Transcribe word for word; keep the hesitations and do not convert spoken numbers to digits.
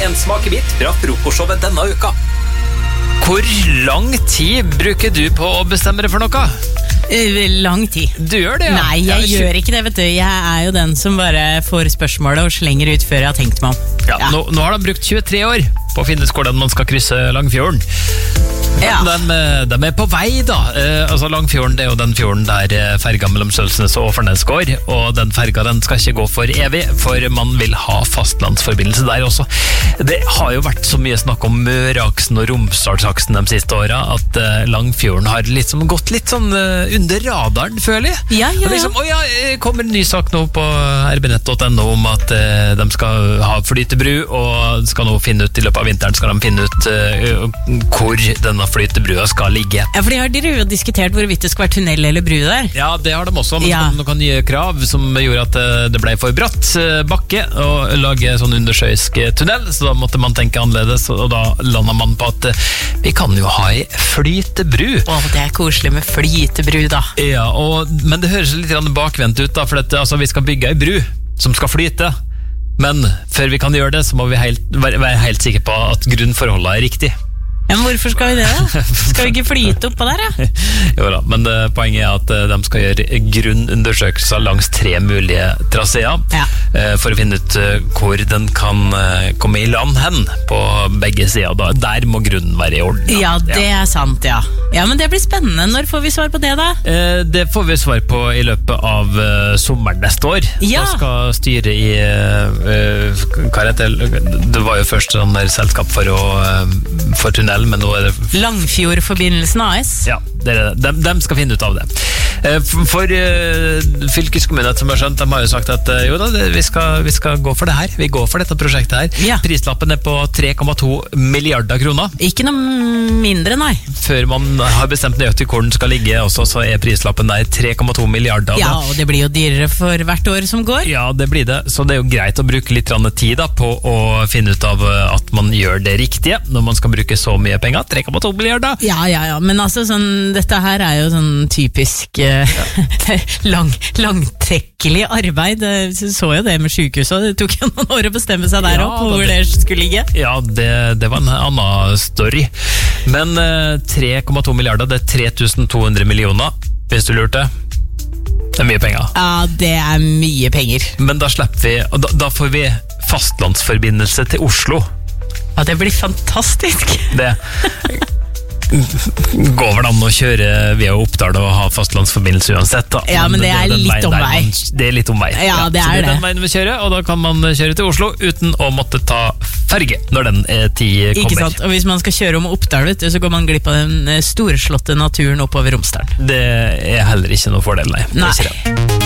en smakebit fra frokostshowet denne uka. Hvor lang tid bruker du på å bestemme deg for noe? Lang tid. Du gjør det, ja? Nei, jeg ja, gjør ikke det, vet du. Jeg er jo den som bare får spørsmålet og slenger ut før jeg har tenkt meg om. Ja, ja. Nå, nå har de brukt tjuetre år på å finne ut hvordan man skal krysse Langfjorden. Ja. De, de er på vei da eh, altså Langfjorden, det er jo den fjorden der ferga mellom Sølsnes og Åfernes går, og den ferga den skal ikke gå for evig, for man vil ha fastlandsforbindelse der også. Det har jo vært så mye snakk om Møreaksen og Romsdalsaksen de siste åra, at eh, Langfjorden har liksom gått litt sånn eh, under radaren, føler jeg. Ja, ja, ja. Liksom, å ja, kommer en ny sak nå på r b nett punktum n o om at eh, de skal ha flytebru, og skal nå finne ut, i løpet av vinteren skal de finne ut eh, hvor denne flytebrua skal ligge. Ja, for de har de jo diskutert hvorvidt det skal være tunnel eller bru der. Ja, det har de også, men ja. noen nye krav som gjorde at det ble for bratt bakke å lage sånn undersjøisk tunnel, så da måtte man tenke annerledes, og da landet man på at vi kan jo ha en flytebru. Åh, det er koselig med flytebru da. Ja, og, men det høres litt bakvendt ut da, for at, altså, vi skal bygge en bru som skal flyte, men før vi kan gjøre det, så må vi helt, være helt sikre på at grunnforholdet er riktig. Ja, men hvorfor skal vi det da? Skal vi ikke flyte oppå der, ja? Jo da, men uh, poenget er at uh, de skal gjøre grunnundersøkelser langs tre mulige traseer, ja. uh, for å finne ut uh, hvor den kan uh, komme i land hen på begge sider. Da. Der må grunnen være i orden. Da. Ja, det ja. er sant, ja. Ja, men det blir spennende. Når får vi svar på det da? Uh, det får vi svar på i løpet av uh, sommeren neste år. Ja. Da skal styre i uh, hva heter det? Det var jo først sånn der selskap for, å, uh, for tunnel, men nå er det Langfjordforbindelsen A S. Ja, det er det. De, de skal finne ut av det. For, for uh, fylkeskommunen som har skjønt, de har jo sagt at uh, jo da, det, vi, skal, vi skal gå for det her. Vi går for dette prosjektet her. Ja. Prislappen er på tre komma to milliarder kroner. Ikke noe mindre, nei. Før man har bestemt nøyaktig hvor den skal ligge også, så er prislappen der tre komma to milliarder. Ja, og det blir jo dyrere for hvert år som går. Ja, det blir det. Så det er jo greit å bruke litt tid da, på å finne ut av at man gjør det riktige, når man skal bruke så mye penger. tre komma to milliarder. Ja, ja, ja. Men altså, sånn, dette her er jo sånn typisk uh, ja. lang, langtrekkelig arbeid. Jeg så jo det med sykehuset. Det tok jo noen år å bestemme seg der ja, opp, hvor det, det skulle ligge. Ja, det, det var en annen story. Men uh, tre komma to milliarder, det er tre tusen to hundre millioner, hvis du lurte. Det er mye penger. Ja, det er mye penger. Men da slipper vi, og da, da får vi fastlandsforbindelse til Oslo. Ja, det blir fantastisk. Det går vel an å kjøre via Oppdal og ha fastlandsforbindelse uansett da. Ja, men, men det er det, litt omvei. Det er litt omvei. Ja, det ja. Så er det er det. den veien vi kjører, og da kan man kjøre til Oslo uten å måtte ta ferge når den tid kommer. Ikke sant, og hvis man skal kjøre om Oppdal, vet du, så går man glipp av den storslåtte naturen oppover Romsdalen. Det er heller ikke noe fordel, nei. Nei.